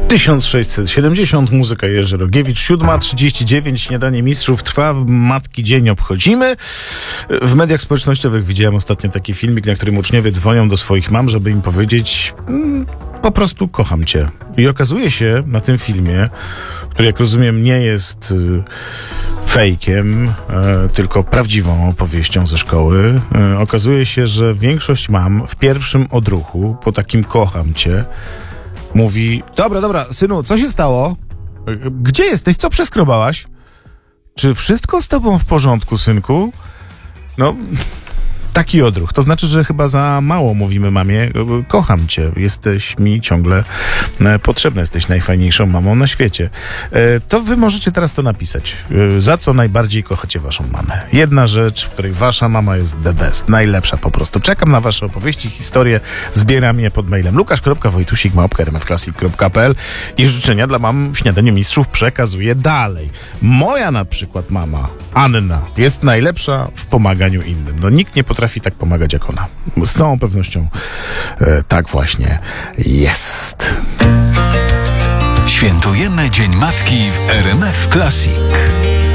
1670, muzyka Jerzy Rogiewicz, 7:39, śniadanie mistrzów trwa, Matki Dzień obchodzimy. W mediach społecznościowych widziałem ostatnio taki filmik, na którym uczniowie dzwonią do swoich mam, żeby im powiedzieć po prostu kocham cię. I okazuje się na tym filmie, który jak rozumiem nie jest fejkiem, tylko prawdziwą opowieścią ze szkoły, okazuje się, że większość mam w pierwszym odruchu po takim kocham cię mówi, dobra, synu, co się stało? Gdzie jesteś? Co przeskrobałaś? Czy wszystko z tobą w porządku, synku? No, taki odruch. To znaczy, że chyba za mało mówimy mamie, kocham cię, jesteś mi ciągle potrzebna, jesteś najfajniejszą mamą na świecie. To wy możecie teraz to napisać. Za co najbardziej kochacie waszą mamę? Jedna rzecz, w której wasza mama jest the best, najlepsza po prostu. Czekam na wasze opowieści, historie, zbieram je pod mailem lukasz.wojtusik@rmfclassic.pl i życzenia dla mam w Śniadaniu Mistrzów przekazuję dalej. Moja na przykład mama, Anna, jest najlepsza w pomaganiu innym. No nikt nie potrafi tak pomagać jak ona. Z całą pewnością tak właśnie jest. Świętujemy Dzień Matki w RMF Classic.